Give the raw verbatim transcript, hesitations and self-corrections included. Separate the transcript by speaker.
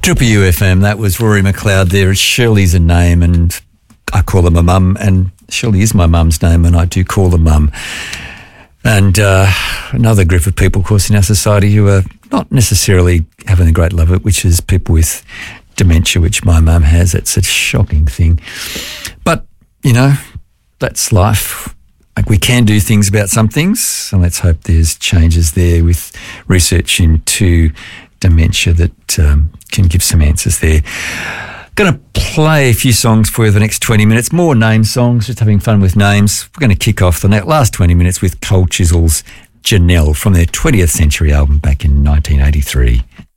Speaker 1: Triple U F M, that was Rory McLeod there. Shirley's a name and I call her my mum, and Shirley is my mum's name and I do call her mum. And uh, another group of people, of course, in our society who are not necessarily having a great love of it, which is people with dementia, which my mum has. It's a shocking thing. But, you know, that's life. Like, we can do things about some things, and let's hope there's changes there with research into dementia that um, can give some answers there. Going to play a few songs for you the next twenty minutes, more name songs, just having fun with names. We're going to kick off the last twenty minutes with Cold Chisel's Janelle from their twentieth Century album back in nineteen eighty-three.